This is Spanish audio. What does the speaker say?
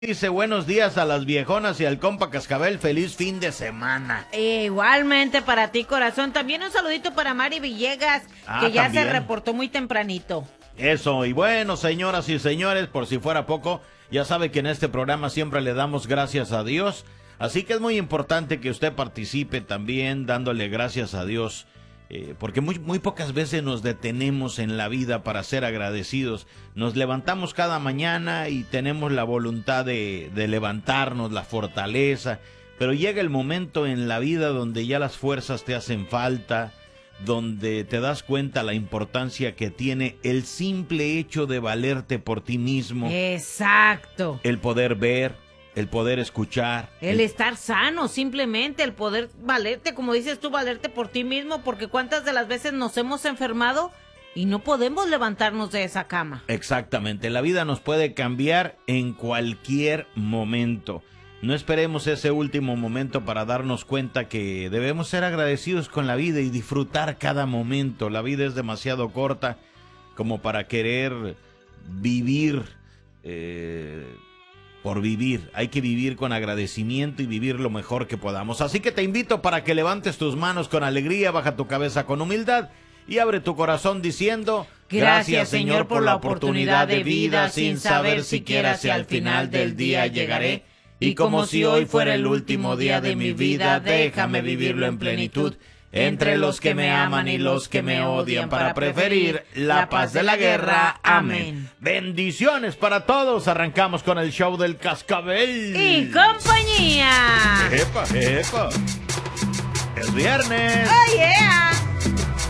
Dice buenos días a las viejonas y al compa Cascabel, feliz fin de semana. Igualmente para ti, corazón. También un saludito para Mari Villegas, que ya también se reportó muy tempranito. Eso, y bueno, señoras y señores, por si fuera poco, ya sabe que en este programa siempre le damos gracias a Dios, así que es muy importante que usted participe también dándole gracias a Dios. Porque muy pocas veces nos detenemos en la vida para ser agradecidos. Nos levantamos cada mañana y tenemos la voluntad de levantarnos, la fortaleza, pero llega el momento en la vida donde ya las fuerzas te hacen falta, donde te das cuenta la importancia que tiene el simple hecho de valerte por ti mismo. Exacto. El poder ver, el poder escuchar. El estar sano, simplemente, el poder valerte, como dices tú, valerte por ti mismo, porque cuántas de las veces nos hemos enfermado y no podemos levantarnos de esa cama. Exactamente, la vida nos puede cambiar en cualquier momento. No esperemos ese último momento para darnos cuenta que debemos ser agradecidos con la vida y disfrutar cada momento. La vida es demasiado corta como para querer vivir por vivir. Hay que vivir con agradecimiento y vivir lo mejor que podamos. Así que te invito para que levantes tus manos con alegría, baja tu cabeza con humildad y abre tu corazón diciendo: gracias, Señor, por la oportunidad de vida, sin saber siquiera si al final del día llegaré. Y como si hoy fuera el último día de mi vida, déjame vivirlo en plenitud, entre los que me aman y los que me odian, para preferir la paz de la guerra. Amén. Bendiciones para todos. Arrancamos con el show del Cascabel y compañía. ¡Epa, epa! ¡Es viernes! ¡Oh, yeah!